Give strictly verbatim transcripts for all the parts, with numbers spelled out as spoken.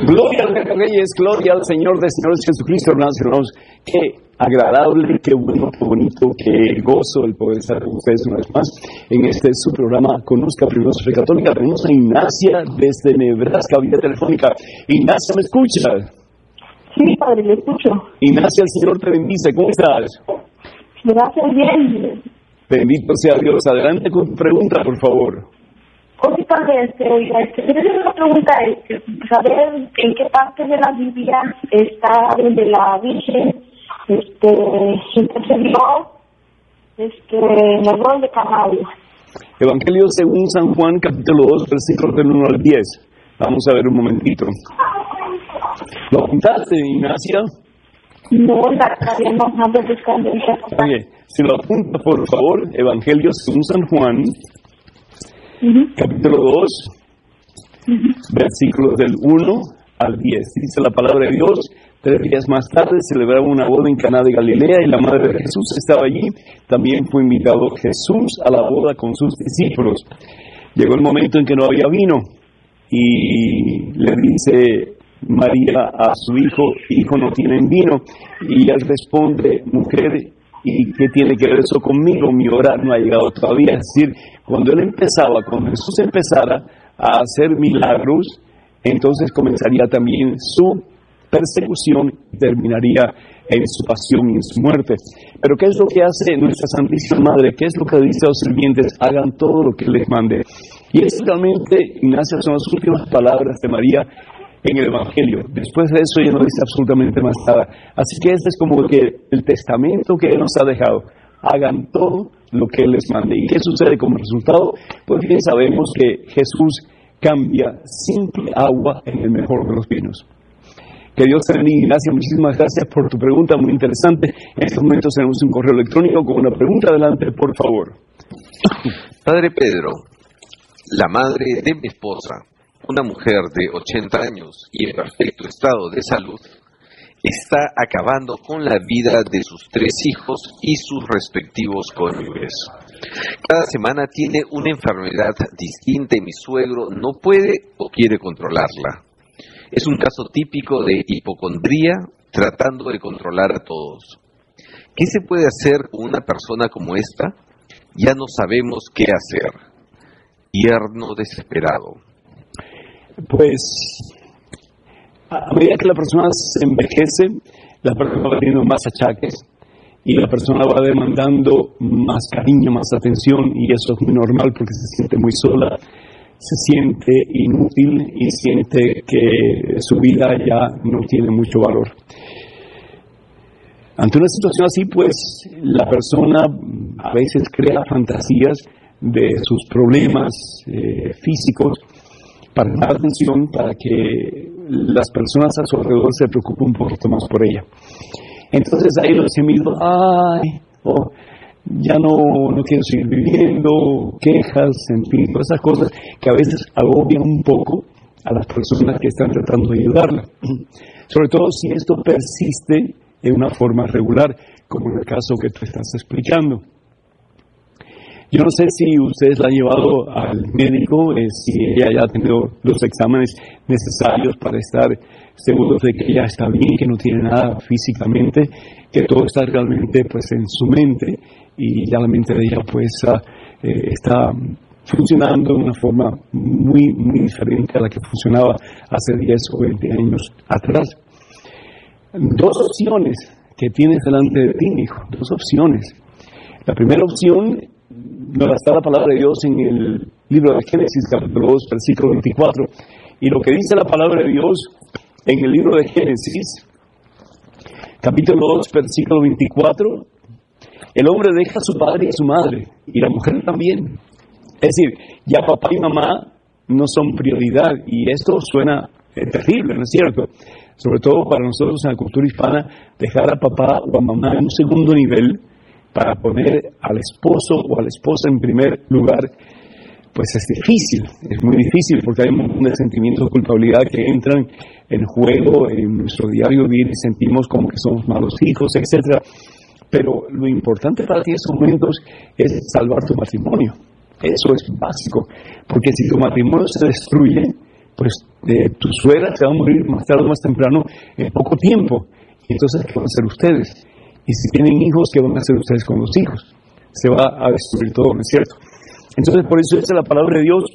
Gloria al Rey de Reyes, gloria al Señor de Señores Jesucristo, hermanos y hermanos. Qué agradable, qué bueno, qué bonito, qué gozo el poder estar con ustedes una vez más en este su programa Conozca Primero su Fe Católica. Tenemos a Ignacia desde Nebraska, vía telefónica. Ignacia, ¿me escuchas? Sí, padre, le escucho. Ignacia, el Señor te bendice. ¿Cómo estás? Gracias, bien. Bendito sea Dios. Adelante con tu pregunta, por favor. Oye, padre, este, oiga, este, yo tengo una pregunta, este, saber en qué parte de la Biblia está donde la Virgen este, intercedió este, en el rol de Canario. Evangelio según San Juan, capítulo dos, versículos del uno al diez. Vamos a ver un momentito. ¿Lo apuntaste, Ignacia? No, la todavía no, ando buscando. Oye, si lo apunta, por favor, Evangelio según San Juan, uh-huh. capítulo dos, uh-huh. versículos del uno al diez. Dice la palabra de Dios: tres días más tarde celebraba una boda en Caná de Galilea y la madre de Jesús estaba allí. También fue invitado Jesús a la boda con sus discípulos. Llegó el momento en que no había vino y le dice María a su hijo: hijo, no tienen vino. Y él responde: mujer, ¿y qué tiene que ver eso conmigo? Mi hora no ha llegado todavía. Es decir, cuando él empezaba, cuando Jesús empezara a hacer milagros, entonces comenzaría también su persecución y terminaría en su pasión y en su muerte. Pero ¿qué es lo que hace nuestra Santísima Madre? ¿Qué es lo que dice a los sirvientes? Hagan todo lo que les mande. Y es realmente, Ignacia, son las últimas palabras de María en el Evangelio. Después de eso ya no dice absolutamente más nada. Así que este es como que el testamento que Él nos ha dejado. Hagan todo lo que Él les mande. ¿Y qué sucede como resultado? Pues bien, sabemos que Jesús cambia simple agua en el mejor de los vinos. Que Dios te bendiga, Ignacia. Muchísimas gracias por tu pregunta, muy interesante. En estos momentos tenemos un correo electrónico con una pregunta. Adelante, por favor. Padre Pedro, la madre de mi esposa, una mujer de ochenta años y en perfecto estado de salud, está acabando con la vida de sus tres hijos y sus respectivos cónyuges. Cada semana tiene una enfermedad distinta y mi suegro no puede o quiere controlarla. Es un caso típico de hipocondría tratando de controlar a todos. ¿Qué se puede hacer con una persona como esta? Ya no sabemos qué hacer. Yerno desesperado. Pues, a medida que la persona se envejece, la persona va teniendo más achaques y la persona va demandando más cariño, más atención, y eso es muy normal porque se siente muy sola, se siente inútil y siente que su vida ya no tiene mucho valor. Ante una situación así, pues, la persona a veces crea fantasías de sus problemas eh, físicos para dar atención, para que las personas a su alrededor se preocupen un poquito más por ella. Entonces ahí los gemidos, ay, oh, ya no, no quiero seguir viviendo, quejas, en fin, todas esas cosas que a veces agobian un poco a las personas que están tratando de ayudarla. Sobre todo si esto persiste en una forma regular, como en el caso que tú estás explicando. Yo no sé si ustedes la han llevado al médico, eh, si ella ya ha tenido los exámenes necesarios para estar seguros de que ella está bien, que no tiene nada físicamente, que todo está realmente pues en su mente y ya la mente de ella pues uh, eh, está funcionando de una forma muy, muy diferente a la que funcionaba hace diez o veinte años atrás. Dos opciones que tienes delante de ti, hijo, dos opciones. La primera opción nos la está la palabra de Dios en el libro de Génesis, capítulo dos, versículo veinticuatro. Y lo que dice la palabra de Dios en el libro de Génesis, capítulo dos, versículo veinticuatro, el hombre deja a su padre y a su madre, y la mujer también. Es decir, ya papá y mamá no son prioridad, y esto suena eh, terrible, ¿no es cierto? Sobre todo para nosotros en la cultura hispana, dejar a papá o a mamá en un segundo nivel para poner al esposo o a la esposa en primer lugar, pues es difícil, es muy difícil, porque hay un montón de sentimientos de culpabilidad que entran en juego en nuestro diario vivir y sentimos como que somos malos hijos, etcétera. Pero lo importante para ti en estos momentos es salvar tu matrimonio. Eso es básico, porque si tu matrimonio se destruye, pues eh, tu suegra se va a morir más tarde o más temprano en poco tiempo. Y entonces, ¿qué van a hacer ustedes? Y si tienen hijos, ¿qué van a hacer ustedes con los hijos? Se va a destruir todo, ¿no es cierto? Entonces, por eso dice la palabra de Dios: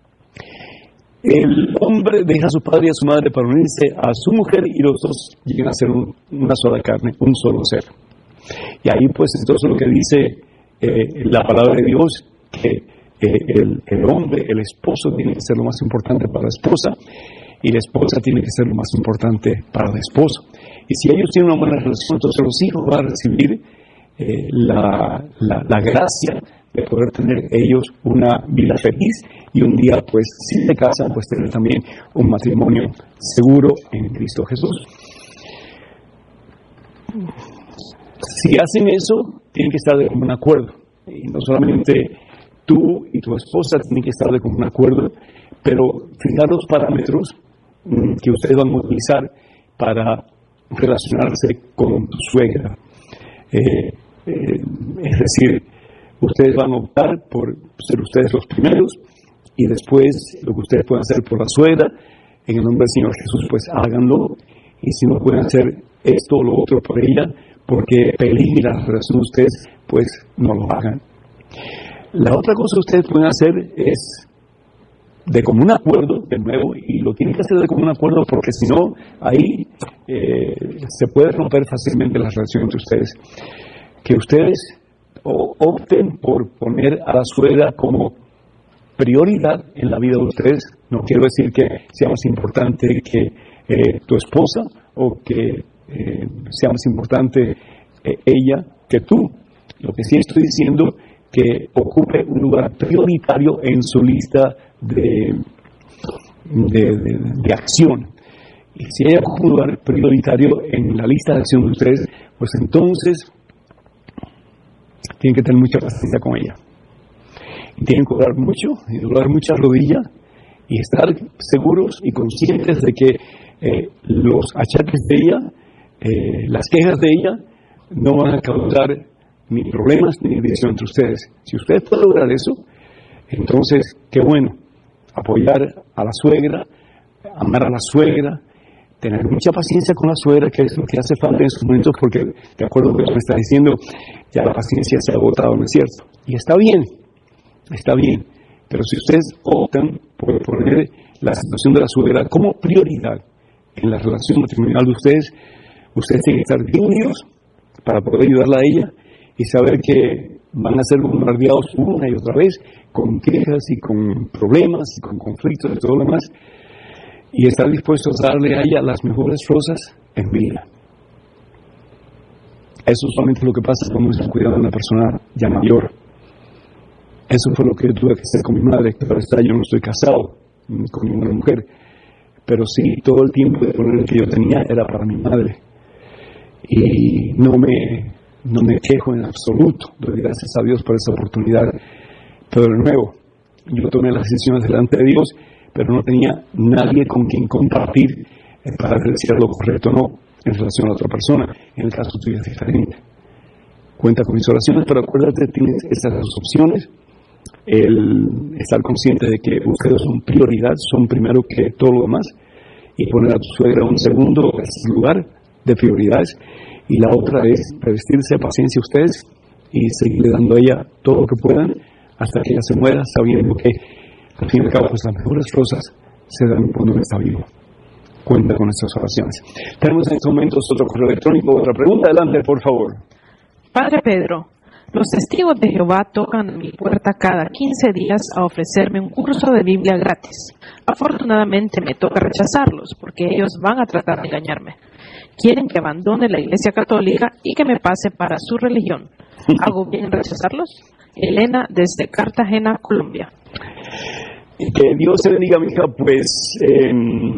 el hombre deja a su padre y a su madre para unirse a su mujer, y los dos llegan a ser un, una sola carne, un solo ser. Y ahí, pues, entonces lo que dice eh, la palabra de Dios, que eh, el, el hombre, el esposo, tiene que ser lo más importante para la esposa, y la esposa tiene que ser lo más importante para el esposo. Y si ellos tienen una buena relación, entonces los hijos van a recibir eh, la, la, la gracia de poder tener ellos una vida feliz, y un día, pues, si se casan, pues tener también un matrimonio seguro en Cristo Jesús. Si hacen eso, tienen que estar de común acuerdo. Y no solamente tú y tu esposa tienen que estar de común acuerdo, pero fijar los parámetros que ustedes van a utilizar para relacionarse con tu suegra. Eh, eh, es decir, ustedes van a optar por ser ustedes los primeros, y después lo que ustedes puedan hacer por la suegra, en el nombre del Señor Jesús, pues háganlo. Y si no pueden hacer esto o lo otro por ella, porque peligra la relación de ustedes, pues no lo hagan. La otra cosa que ustedes pueden hacer es de común acuerdo, de nuevo, y lo tienen que hacer de común acuerdo, porque si no, ahí eh, se puede romper fácilmente la relación entre ustedes. Que ustedes o opten por poner a la suegra como prioridad en la vida de ustedes. No quiero decir que sea más importante que eh, tu esposa, o que eh, sea más importante eh, ella que tú. Lo que sí estoy diciendo, que ocupe un lugar prioritario en su lista de, de, de, de acción. Y si ella ocupa un lugar prioritario en la lista de acción de ustedes, pues entonces tienen que tener mucha paciencia con ella. Y tienen que orar mucho, y doblar muchas rodillas, y estar seguros y conscientes de que eh, los achaques de ella, eh, las quejas de ella, no van a causar ni problemas ni división entre ustedes. Si ustedes pueden lograr eso, entonces, qué bueno. Apoyar a la suegra, amar a la suegra, tener mucha paciencia con la suegra, que es lo que hace falta en estos momentos, porque, de acuerdo con lo que me está diciendo, ya la paciencia se ha agotado, ¿no es cierto? Y está bien, está bien. Pero si ustedes optan por poner la situación de la suegra como prioridad en la relación matrimonial de ustedes, ustedes tienen que estar bien unidos para poder ayudarla a ella, y saber que van a ser bombardeados una y otra vez con quejas y con problemas y con conflictos y todo lo demás, y estar dispuestos a darle a ella las mejores rosas en vida. Eso es solamente lo que pasa cuando se cuida de una persona ya mayor. Eso fue lo que yo tuve que hacer con mi madre. Claro está, yo no estoy casado con ninguna mujer, pero sí, todo el tiempo de poner que yo tenía era para mi madre, y no me No me quejo en absoluto. Doy gracias a Dios por esa oportunidad. Pero de nuevo, yo tomé las decisiones delante de Dios, pero no tenía nadie con quien compartir eh, para ver si era lo correcto o no en relación a la otra persona. En el caso tuyo es diferente. Cuenta con mis oraciones, pero acuérdate, tienes estas dos opciones. El estar consciente de que ustedes son prioridad, son primero que todo lo demás, y poner a tu suegra en un segundo lugar de prioridades. Y la otra es revestirse de paciencia ustedes y seguirle dando a ella todo lo que puedan hasta que ella se muera, sabiendo que al fin y al cabo, pues, las mejores cosas se dan cuando uno está vivo. Cuenta con estas oraciones. Tenemos en estos momentos otro correo electrónico, otra pregunta. Adelante, por favor. Padre Pedro, los testigos de Jehová tocan a mi puerta cada quince días a ofrecerme un curso de Biblia gratis. Afortunadamente me toca rechazarlos porque ellos van a tratar de engañarme. Quieren que abandone la Iglesia Católica y que me pase para su religión. ¿Hago bien en rechazarlos? Elena, desde Cartagena, Colombia. Que Dios te bendiga, mija. Pues eh,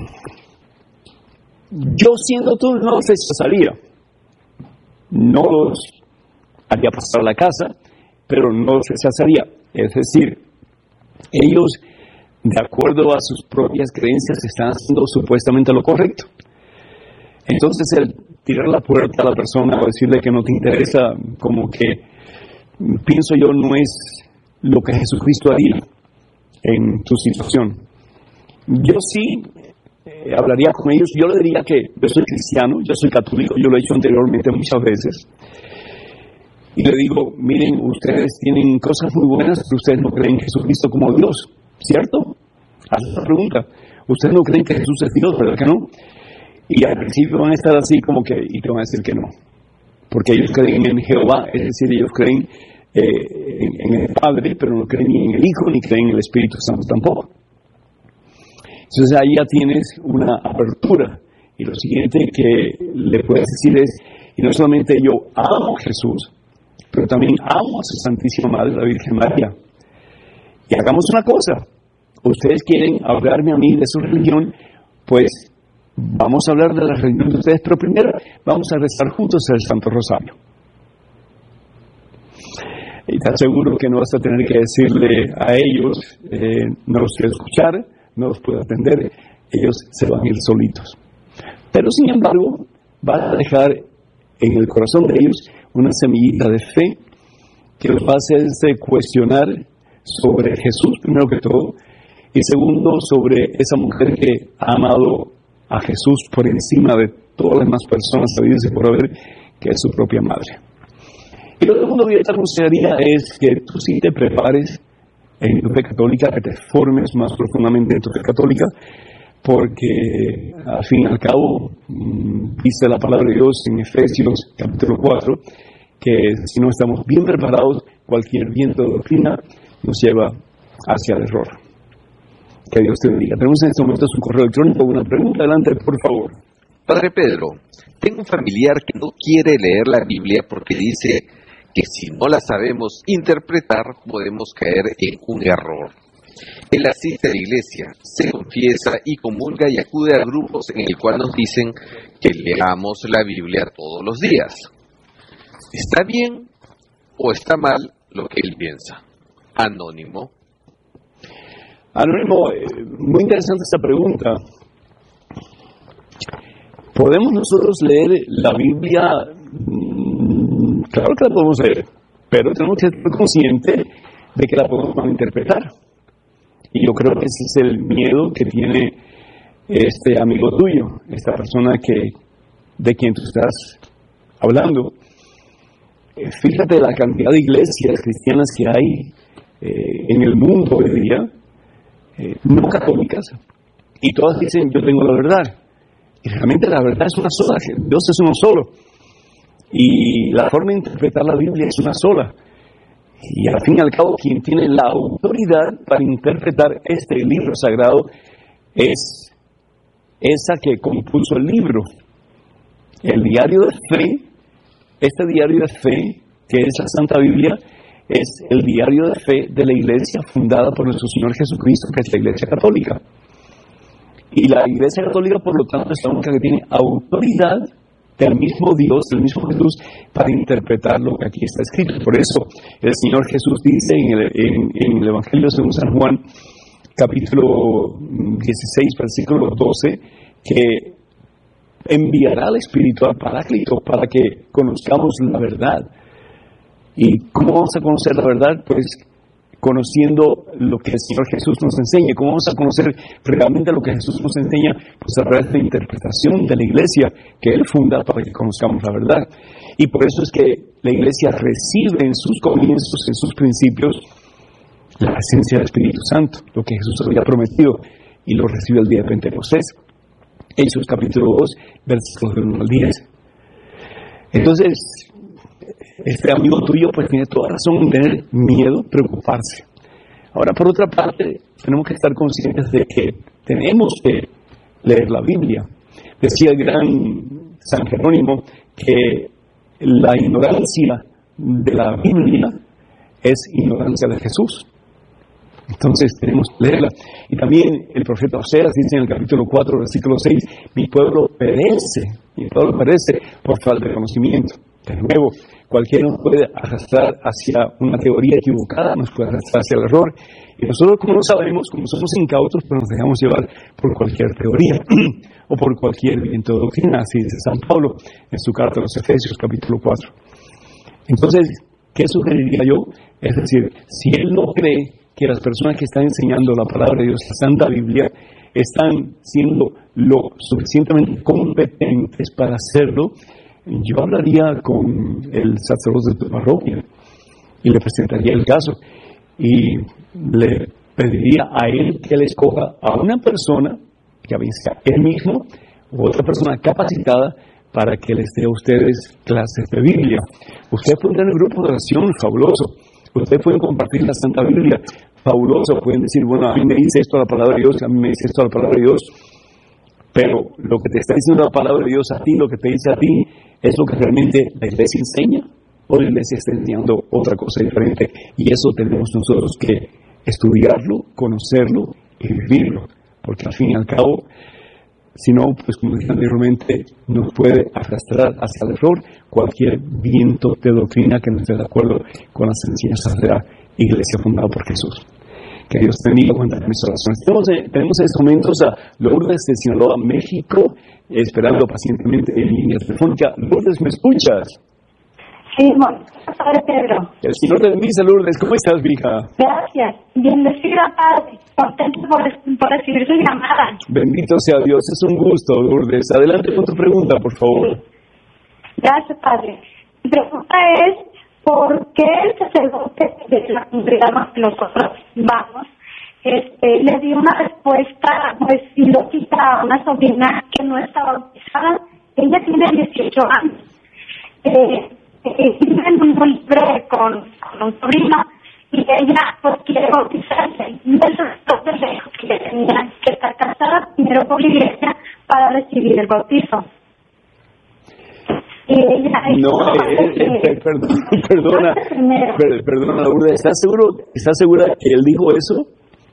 yo, siendo tú, no los rechazaría. No los haría pasar a la casa, pero no los rechazaría. Es decir, ellos, de acuerdo a sus propias creencias, están haciendo supuestamente lo correcto. Entonces, el tirar la puerta a la persona o decirle que no te interesa, como que, pienso yo, no es lo que Jesucristo haría en tu situación. yo sí eh, hablaría con ellos. Yo le diría que yo soy cristiano, yo soy católico, yo lo he hecho anteriormente muchas veces. Y le digo, miren, ustedes tienen cosas muy buenas, pero ustedes no creen en Jesucristo como Dios, ¿cierto? Haz esa pregunta. Ustedes no creen que Jesús es Dios, ¿verdad que no? Y al principio van a estar así como que, y te van a decir que no. Porque ellos creen en Jehová, es decir, ellos creen eh, en, en el Padre, pero no creen ni en el Hijo, ni creen en el Espíritu Santo tampoco. Entonces ahí ya tienes una apertura. Y lo siguiente que le puedes decir es, y no solamente yo amo a Jesús, pero también amo a su Santísima Madre, la Virgen María. Y hagamos una cosa, ustedes quieren hablarme a mí de su religión, pues vamos a hablar de la religión de ustedes, pero primero vamos a rezar juntos el Santo Rosario. Y te aseguro que no vas a tener que decirle a ellos, eh, no los quiero escuchar, no los puedo atender, ellos se van a ir solitos. Pero sin embargo, vas a dejar en el corazón de ellos una semillita de fe que los va a hacer cuestionar sobre Jesús, primero que todo, y segundo, sobre esa mujer que ha amado a Jesús por encima de todas las demás personas sabidas y por haber, que es su propia madre. Y lo segundo que yo te aconsejaría es que tú sí te prepares en tu fe católica, que te formes más profundamente en tu fe católica, porque al fin y al cabo dice la palabra de Dios en Efesios capítulo cuatro que si no estamos bien preparados, cualquier viento de doctrina nos lleva hacia el error. Que Dios te bendiga. Tenemos en este momento un correo electrónico, una pregunta, adelante por favor. Padre Pedro, tengo un familiar que no quiere leer la Biblia porque dice que si no la sabemos interpretar podemos caer en un error. Él asiste a la iglesia, se confiesa y comulga y acude a grupos en el cual nos dicen que leamos la Biblia todos los días. ¿Está bien o está mal lo que él piensa? Anónimo. Anónimo, eh, muy interesante esta pregunta. ¿Podemos nosotros leer la Biblia? Mm, claro que la podemos leer, pero tenemos que estar conscientes de que la podemos malinterpretar. Y yo creo que ese es el miedo que tiene este amigo tuyo, esta persona que de quien tú estás hablando. Eh, fíjate la cantidad de iglesias cristianas que hay eh, en el mundo hoy día, eh, no católicas, y todas dicen yo tengo la verdad. Y realmente la verdad es una sola, Dios es uno solo. Y la forma de interpretar la Biblia es una sola. Y al fin y al cabo, quien tiene la autoridad para interpretar este libro sagrado es esa que compuso el libro. El diario de fe, este diario de fe, que es la Santa Biblia, es el diario de fe de la iglesia fundada por nuestro Señor Jesucristo, que es la Iglesia Católica. Y la Iglesia Católica, por lo tanto, es la única que tiene autoridad del mismo Dios, del mismo Jesús, para interpretar lo que aquí está escrito. Por eso el Señor Jesús dice en el, en, en el Evangelio según San Juan, capítulo dieciséis, versículo doce, que enviará al Espíritu, al Paráclito, para que conozcamos la verdad. ¿Y cómo vamos a conocer la verdad? Pues conociendo lo que el Señor Jesús nos enseña. ¿Cómo vamos a conocer realmente lo que Jesús nos enseña? Pues a través de la interpretación de la iglesia que Él funda para que conozcamos la verdad. Y por eso es que la iglesia recibe en sus comienzos, en sus principios, la esencia del Espíritu Santo, lo que Jesús había prometido, y lo recibe el día de Pentecostés. Hechos capítulo dos, versículos del uno al diez. Entonces, este amigo tuyo pues tiene toda razón en tener miedo, preocuparse. Ahora, por otra parte, tenemos que estar conscientes de que tenemos que leer la Biblia. Decía el gran San Jerónimo que la ignorancia de la Biblia es ignorancia de Jesús. Entonces tenemos que leerla. Y también el profeta Oseas dice en el capítulo cuatro, versículo seis, mi pueblo perece, mi pueblo perece por falta de conocimiento. De nuevo, cualquiera nos puede arrastrar hacia una teoría equivocada, nos puede arrastrar hacia el error. Y nosotros, como no sabemos, como somos incautos, pues nos dejamos llevar por cualquier teoría o por cualquier viento de doctrina, así dice San Pablo en su carta a los Efesios, capítulo cuatro. Entonces, ¿qué sugeriría yo? Es decir, si él no cree que las personas que están enseñando la palabra de Dios, la Santa Biblia, están siendo lo suficientemente competentes para hacerlo, yo hablaría con el sacerdote de tu parroquia y le presentaría el caso y le pediría a él que le escoja a una persona, que sea él mismo o otra persona capacitada para que les dé a ustedes clases de Biblia. Ustedes pueden tener grupos de oración, fabuloso. Ustedes pueden compartir la Santa Biblia, fabuloso. Pueden decir, bueno, a mí me dice esto la palabra de Dios, a mí me dice esto la palabra de Dios. Pero lo que te está diciendo la palabra de Dios a ti, lo que te dice a ti, es lo que realmente la iglesia enseña, o la iglesia está enseñando otra cosa diferente. Y eso tenemos nosotros que estudiarlo, conocerlo y vivirlo. Porque al fin y al cabo, si no, pues como dije anteriormente, nos puede arrastrar hacia el error cualquier viento de doctrina que no esté de acuerdo con las enseñanzas de la iglesia fundada por Jesús. Que Dios bendiga cuenta de mis oraciones. Tenemos, eh, tenemos en estos momentos a Lourdes de Sinaloa, México, esperando pacientemente en línea telefónica. Lourdes, ¿me escuchas? Sí, bueno, Padre Pedro. El Señor te bendice, Lourdes. ¿Cómo estás, hija? Gracias. Bendecida, Padre. Contento por, por recibir su llamada. Bendito sea Dios. Es un gusto, Lourdes. Adelante con tu pregunta, por favor. Sí. Gracias, Padre. Mi pregunta es, ¿por qué el sacerdote de la comunidad que nosotros vamos este, le dio una respuesta pues ilógica a una sobrina que no está bautizada? Ella tiene dieciocho años. Eh, Vive en un libro con, con un sobrino y ella pues quiere bautizarse. Y eso es todo el dejo que le tenía que estar casada primero por la iglesia para recibir el bautizo. Y ella no, eh, eh, eh, perdona, perdona, per, perdona, Lourdes, ¿estás seguro, ¿estás segura que él dijo eso?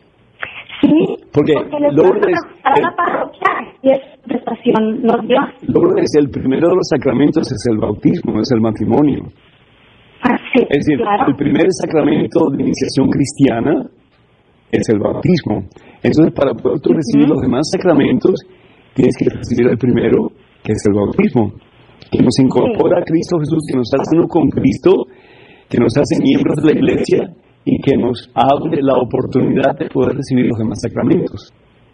Sí, porque, porque Lourdes, a la parroquia y esa prestación nos dio. Lourdes, el primero de los sacramentos es el bautismo, no es el matrimonio. Así, es decir, claro. El primer sacramento de iniciación cristiana es el bautismo. Entonces, para poder tú recibir uh-huh. los demás sacramentos, tienes que recibir el primero, que es el bautismo, que nos incorpora sí. a Cristo Jesús, que nos hace uno con Cristo, que nos hace miembros de la iglesia y que nos abre la oportunidad de poder recibir los demás sacramentos.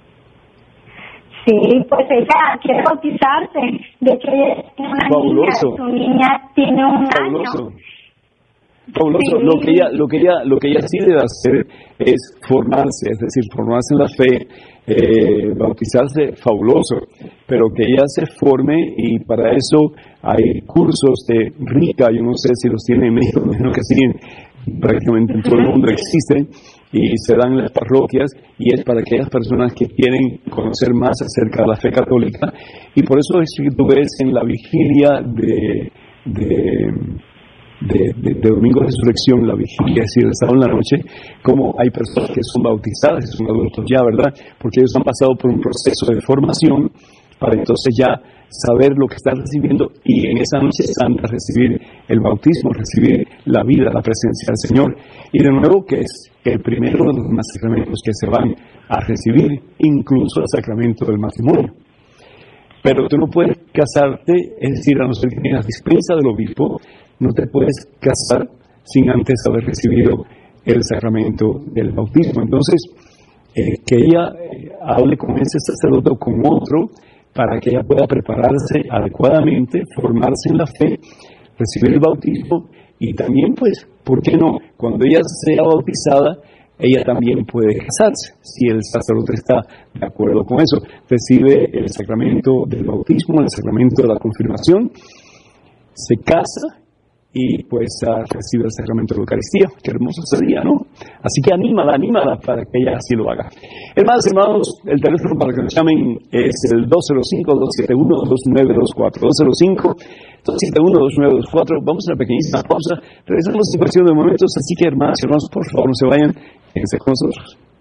Sí, pues ella quiere bautizarse. De hecho, ella tiene una Fabuloso. niña, su niña tiene un Fabuloso. año. Fabuloso. Sí. Lo que ella, lo que ella, lo que ella sí debe hacer es formarse, es decir, formarse en la fe, eh, bautizarse, fabuloso, pero que ella se forme y para eso hay cursos de RICA, yo no sé si los tiene en México, no que sí, prácticamente en todo el mundo existen y se dan en las parroquias y es para aquellas personas que quieren conocer más acerca de la fe católica y por eso es que tú ves en la vigilia de, de, de, de, de Domingo de Resurrección, la vigilia, es decir, el sábado en la noche, como hay personas que son bautizadas, son adultos ya, ¿verdad? Porque ellos han pasado por un proceso de formación para entonces ya saber lo que están recibiendo y en esa noche santa recibir el bautismo, recibir la vida, la presencia del Señor. Y de nuevo que es el primero de los demás sacramentos que se van a recibir, incluso el sacramento del matrimonio. Pero tú no puedes casarte, es decir, a no ser que tengas dispensa del obispo, no te puedes casar sin antes haber recibido el sacramento del bautismo. Entonces, eh, que ella eh, hable con ese sacerdote o con otro, para que ella pueda prepararse adecuadamente, formarse en la fe, recibir el bautismo y también, pues, ¿por qué no? Cuando ella sea bautizada, ella también puede casarse, si el sacerdote está de acuerdo con eso. Recibe el sacramento del bautismo, el sacramento de la confirmación, se casa y pues uh, recibe el sacramento de la Eucaristía. Qué hermoso sería, ¿no? Así que anímala, anímala para que ella así lo haga. Hermanos, hermanos, el teléfono para que nos llamen es el dos cero cinco, dos siete uno, dos nueve dos cuatro. dos cero cinco, dos siete uno, dos nueve dos cuatro. Vamos a una pequeñísima pausa. Regresamos en cuestión de momentos, así que hermanos, hermanos, por favor, no se vayan. Quédense con nosotros.